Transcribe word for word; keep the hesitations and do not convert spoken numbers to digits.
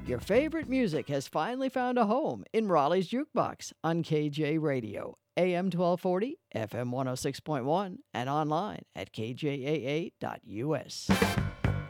Your favorite music has finally found a home in Raleigh's Jukebox on K J Radio, A M twelve forty, F M one oh six point one, and online at k j a a dot u s.